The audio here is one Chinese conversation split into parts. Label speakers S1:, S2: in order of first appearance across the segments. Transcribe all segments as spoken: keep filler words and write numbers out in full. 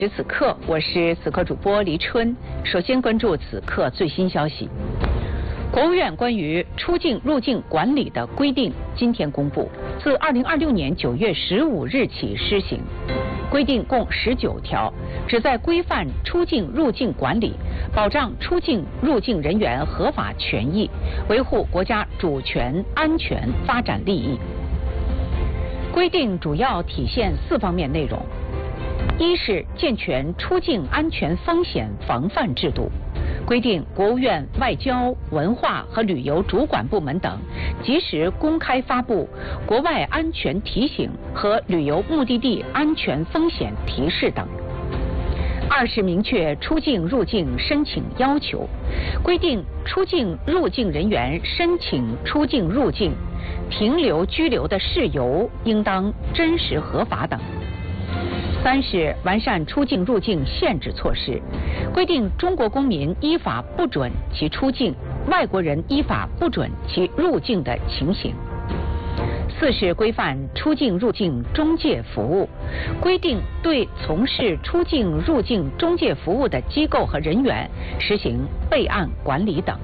S1: 此刻，我是此刻主播黎春。首先关注此刻最新消息。国务院关于出境入境管理的规定今天公布，自二零二六年九月十五日起施行。规定共十九条，旨在规范出境入境管理，保障出境入境人员合法权益，维护国家主权、安全、发展利益。规定主要体现四方面内容。一是健全出境安全风险防范制度，规定国务院外交、文化和旅游主管部门等及时公开发布国外安全提醒和旅游目的地安全风险提示等。二是明确出境入境申请要求，规定出境入境人员申请出境入境、停留居留的事由应当真实合法等。三是完善出境入境限制措施，规定中国公民依法不准其出境，外国人依法不准其入境的情形。四是规范出境入境中介服务，规定对从事出境入境中介服务的机构和人员实行备案管理等。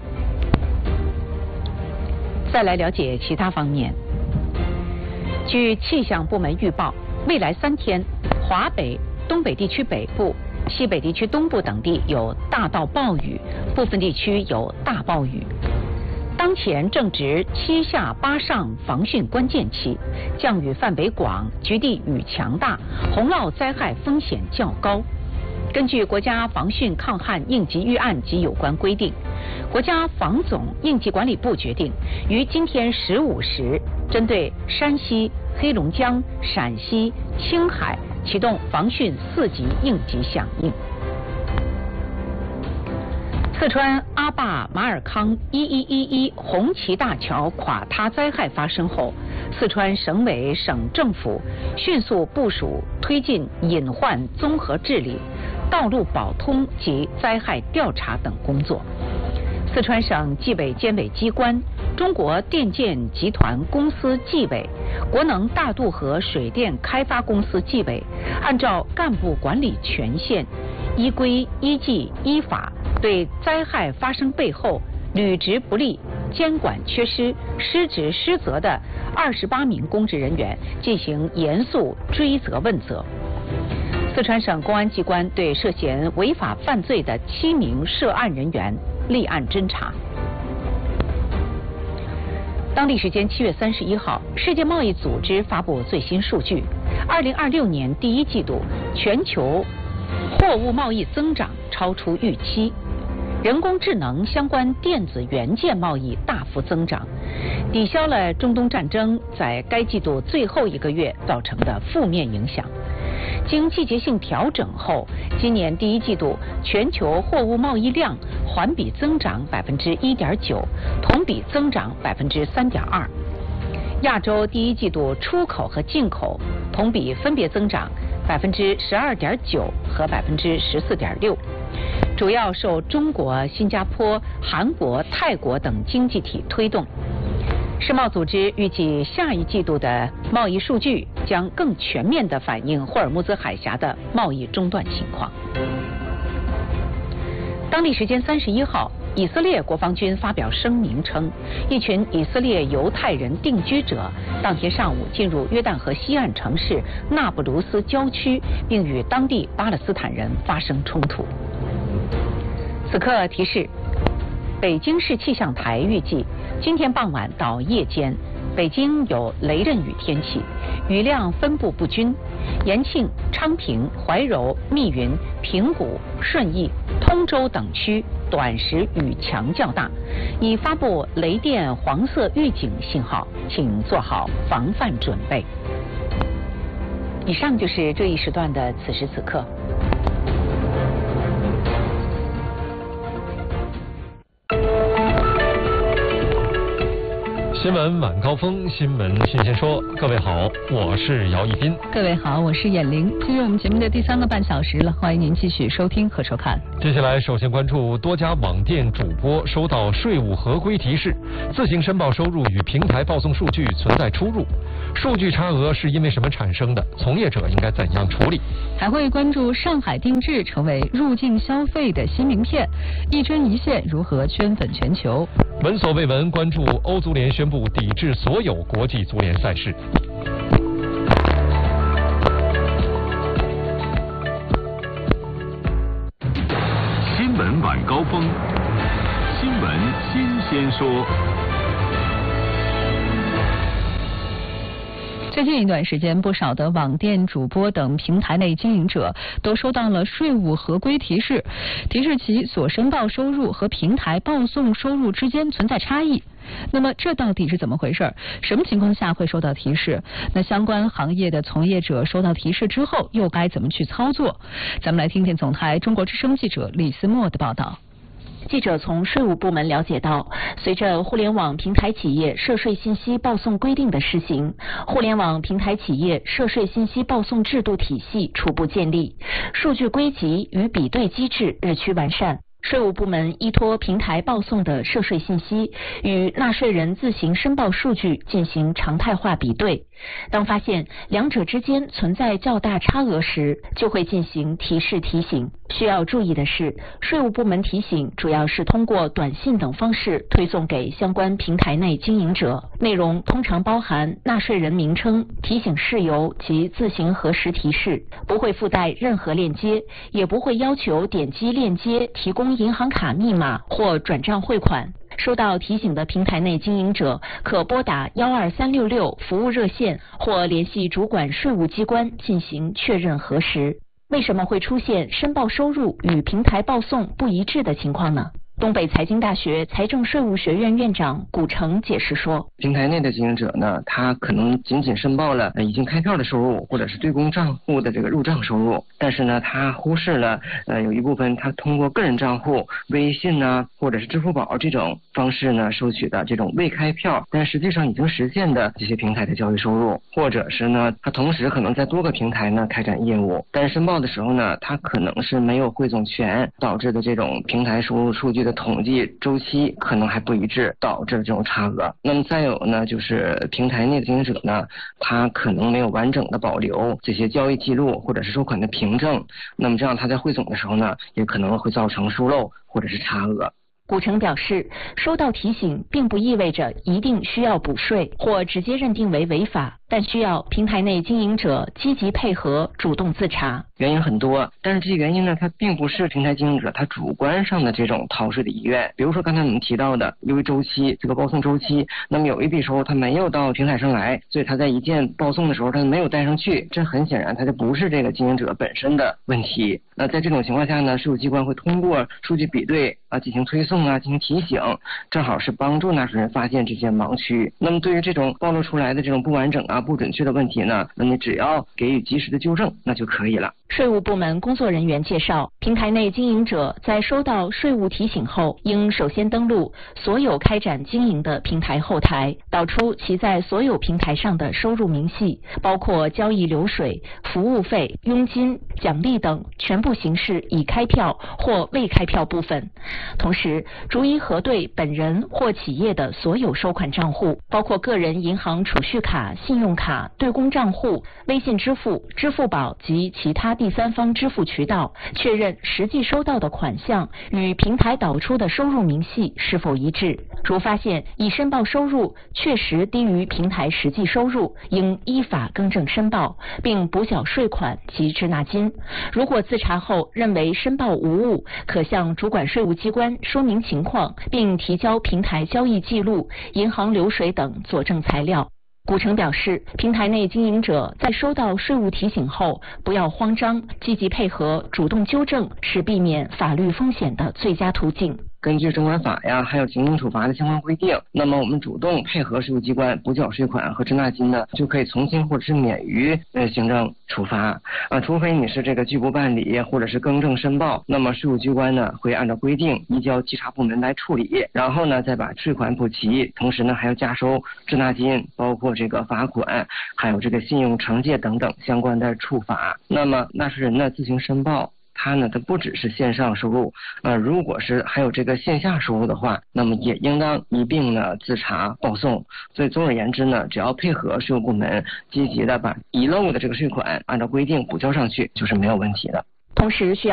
S1: 再来了解其他方面。据气象部门预报，未来三天，华北、东北地区北部、西北地区东部等地有大到暴雨，部分地区有大暴雨。当前正值七下八上防汛关键期，降雨范围广，局地雨强大，洪涝灾害风险较高。根据国家防汛抗旱应急预案及有关规定，国家防总应急管理部决定于今天十五时，针对山西、黑龙江、陕西、青海启动防汛四级应急响应。四川阿坝马尔康一一一一红旗大桥垮塌灾害发生后，四川省委省政府迅速部署推进隐患综合治理、道路保通及灾害调查等工作。四川省纪委监委机关、中国电建集团公司纪委、国能大渡河水电开发公司纪委，按照干部管理权限，依规依纪依法，对灾害发生背后履职不力、监管缺失、失职失责的二十八名公职人员进行严肃追责问责。四川省公安机关对涉嫌违法犯罪的七名涉案人员立案侦查。当地时间七月三十一号，世界贸易组织发布最新数据，二零二六年第一季度全球货物贸易增长超出预期，人工智能相关电子元件贸易大幅增长，抵消了中东战争在该季度最后一个月造成的负面影响。经季节性调整后，今年第一季度全球货物贸易量环比增长百分之一点九，同比增长百分之三点二。亚洲第一季度出口和进口同比分别增长百分之十二点九和百分之十四点六，主要受中国、新加坡、韩国、泰国等经济体推动。世贸组织预计下一季度的贸易数据将更全面地反映霍尔木兹海峡的贸易中断情况。当地时间三十一号，以色列国防军发表声明称，一群以色列犹太人定居者当天上午进入约旦河西岸城市纳布卢斯郊区，并与当地巴勒斯坦人发生冲突。此刻提示，北京市气象台预计今天傍晚到夜间，北京有雷阵雨天气，雨量分布不均，延庆、昌平、怀柔、密云、平谷、顺义、通州等区短时雨强较大，已发布雷电黄色预警信号，请做好防范准备。以上就是这一时段的此时此刻。
S2: 新闻晚高峰，新闻新鲜说。各位好，我是姚一斌。
S3: 各位好，我是闫玲。进入我们节目的第三个半小时了，欢迎您继续收听和收看。
S2: 接下来，首先关注多家网店主播收到税务合规提示，自行申报收入与平台报送数据存在出入。 数据差额是因为什么产生的？从业者应该怎样处理？
S3: 还会关注上海定制成为入境消费的新名片，一针一线如何圈粉全球？
S2: 闻所未闻，关注欧足联宣布抵制所有国际足联赛事。
S4: 新闻晚高峰，新闻新鲜说。
S3: 最近一段时间，不少的网店主播等平台内经营者都收到了税务合规提示，提示其所申报收入和平台报送收入之间存在差异。那么这到底是怎么回事？什么情况下会收到提示？那相关行业的从业者收到提示之后又该怎么去操作？咱们来听听总台中国之声记者李思墨的报道。
S5: 记者从税务部门了解到，随着互联网平台企业涉税信息报送规定的施行，互联网平台企业涉税信息报送制度体系初步建立，数据归集与比对机制日趋完善。税务部门依托平台报送的涉税信息，与纳税人自行申报数据进行常态化比对。当发现两者之间存在较大差额时，就会进行提示提醒。需要注意的是，税务部门提醒主要是通过短信等方式推送给相关平台内经营者，内容通常包含纳税人名称、提醒事由及自行核实提示，不会附带任何链接，也不会要求点击链接提供银行卡密码或转账汇款。收到提醒的平台内经营者可拨打幺二三六六服务热线或联系主管税务机关进行确认核实。为什么会出现申报收入与平台报送不一致的情况呢？东北财经大学财政税务学院院长古成解释说，
S6: 平台内的经营者呢，他可能仅仅申报了已经开票的收入，或者是对公账户的这个入账收入，但是呢，他忽视了呃有一部分他通过个人账户、微信呢，或者是支付宝这种方式呢收取的这种未开票但实际上已经实现的这些平台的交易收入，或者是呢，他同时可能在多个平台呢开展业务，但是申报的时候呢，他可能是没有汇总全，导致的这种平台收入数据的统计周期可能还不一致，导致这种差额。那么再有呢，就是平台内的经营者呢，他可能没有完整的保留这些交易记录或者是收款的凭证，那么这样他在汇总的时候呢，也可能会造成疏漏或者是差额。
S5: 古成表示，收到提醒并不意味着一定需要补税或直接认定为违法，但需要平台内经营者积极配合，主动自查。
S6: 原因很多，但是这些原因呢，它并不是平台经营者他主观上的这种逃税的意愿。比如说刚才我们提到的，由于周期这个报送周期，那么有一笔收入它没有到平台上来，所以他在一键报送的时候他没有带上去，这很显然它就不是这个经营者本身的问题。那在这种情况下呢，税务机关会通过数据比对啊进行推送啊进行提醒，正好是帮助纳税人发现这些盲区。那么对于这种暴露出来的这种不完整啊不准确的问题呢，那你只要给予及时的纠正那就可以了。
S5: 税务部门工作人员介绍，平台内经营者在收到税务提醒后，应首先登录所有开展经营的平台后台，导出其在所有平台上的收入明细，包括交易流水、服务费、佣金、奖励等全部形式已开票或未开票部分。同时，逐一核对本人或企业的所有收款账户，包括个人银行储蓄卡、信用卡、对公账户、微信支付、支付宝及其他第三方支付渠道，确认实际收到的款项与平台导出的收入明细是否一致。如发现已申报收入确实低于平台实际收入，应依法更正申报，并补缴税款及滞纳金。如果自查后认为申报无误，可向主管税务机关说明情况，并提交平台交易记录、银行流水等佐证材料。古成表示，平台内经营者在收到税务提醒后，不要慌张，积极配合，主动纠正，是避免法律风险的最佳途径。
S6: 根据征管法呀，还有行政处罚的相关规定，那么我们主动配合税务机关补缴税款和滞纳金呢，就可以从轻或者是免于呃行政处罚啊，除非你是这个拒不办理或者是更正申报，那么税务机关呢会按照规定移交稽查部门来处理，然后呢再把税款补齐，同时呢还要加收滞纳金，包括这个罚款，还有这个信用惩戒等等相关的处罚。那么纳税人呢自行申报，他它呢它不只是线上收入，呃，如果是还有这个线下收入的话，那么也应当一并呢自查报送。所以总而言之呢，只要配合税务部门积极的把遗漏的这个税款按照规定补交上去，就是没有问题的。
S5: 同时需要